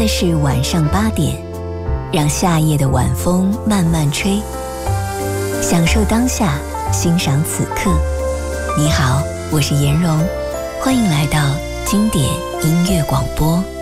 在是晚上8点，让夏夜的晚风慢慢吹，享受当下，欣赏此刻。你好，我是颜蓉，欢迎来到经典音乐广播。